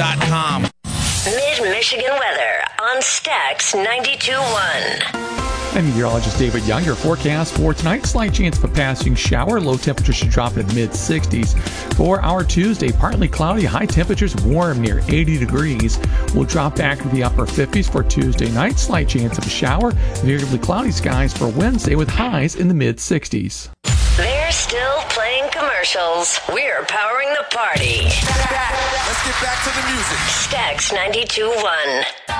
StacksRadio.com. Mid-Michigan weather on Stacks 92.1. I'm meteorologist David Young. Your forecast for tonight, slight chance of a passing shower. Low temperature should drop in the mid-60s. For our Tuesday, partly cloudy, high temperatures warm near 80 degrees. We'll drop back to the upper 50s for Tuesday night. Slight chance of a shower. Variably cloudy skies for Wednesday with highs in the mid-60s. They're still playing commercials. We're powering the party. Let's get back to the music. Stacks 92.1.